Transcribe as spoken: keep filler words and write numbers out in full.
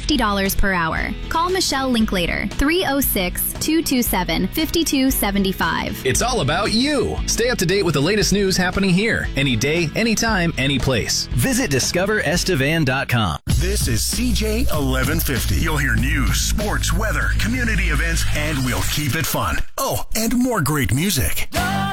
fifty dollars per hour. Call Michelle Linklater, three oh six, two two seven, five two seven five. It's all about you. Stay up to date with the latest news happening here, any day, anytime, any place. Visit discover estevan dot com. This is C J eleven fifty. You'll hear news, sports, weather, community events, and we'll keep it fun. Oh, and more great music.